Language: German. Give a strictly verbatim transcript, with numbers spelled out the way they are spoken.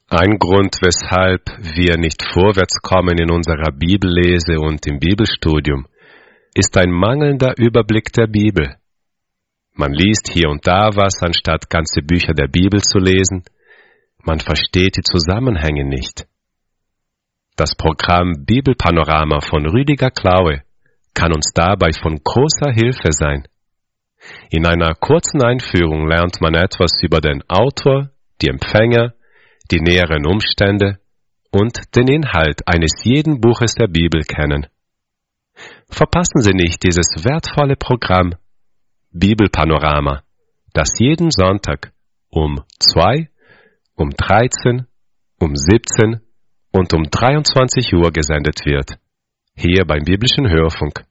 Ein Grund, weshalb wir nicht vorwärts kommen in unserer Bibellese und im Bibelstudium, ist ein mangelnder Überblick der Bibel. Man liest hier und da was, anstatt ganze Bücher der Bibel zu lesen. Man versteht die Zusammenhänge nicht. Das Programm Bibelpanorama von Rüdiger Klaue kann uns dabei von großer Hilfe sein. In einer kurzen Einführung lernt man etwas über den Autor, die Empfänger, die näheren Umstände und den Inhalt eines jeden Buches der Bibel kennen. Verpassen Sie nicht dieses wertvolle Programm Bibelpanorama, das jeden Sonntag um zwei, um dreizehn, um siebzehn und um dreiundzwanzig Uhr gesendet wird, hier beim Biblischen Hörfunk.